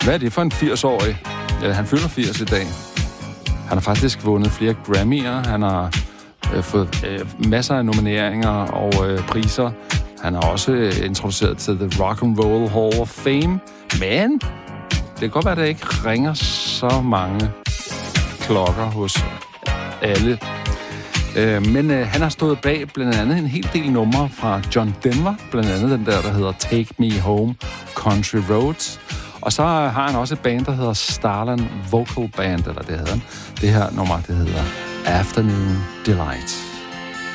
Hvad er det for en 80-årig? Ja, han fylder 80 i dag. Han har faktisk vundet flere Grammy'er. Han har fået masser af nomineringer og priser. Han har også introduceret til The Rock and Roll Hall of Fame. Men det kan godt være, at der ikke ringer så mange klokker hos alle. Men han har stået bag blandt andet en hel del numre fra John Denver. Blandt andet den der hedder Take Me Home, Country Roads. Og så har han også et band, der hedder Starland Vocal Band, eller det hedder han. Det her nummer, det hedder Afternoon Delight.